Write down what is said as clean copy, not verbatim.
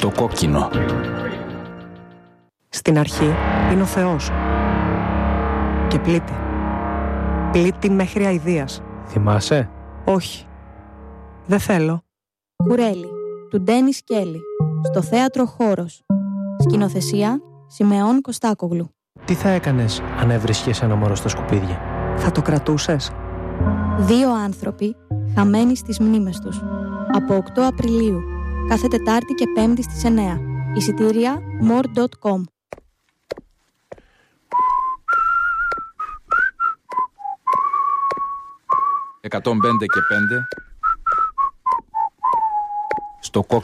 Στο κόκκινο. Στην αρχή είναι ο Θεός. Και πλήττει. Πλήττει μέχρι αηδίας. Θυμάσαι? Όχι. Δεν θέλω. Κουρέλι, του Ντένις Κέλλη. Στο θέατρο Χώρος. Σκηνοθεσία Σιμεών Κωστάκογλου. Τι θα έκανες αν έβρισκες ένα μωρό στα σκουπίδια? Θα το κρατούσες? 2 άνθρωποι χαμένοι στις μνήμες τους. Από 8 Απριλίου. Κάθε Τετάρτη και Πέμπτη στις 9. Εισιτήρια more.com. «105 και 5» στο κόκκινο.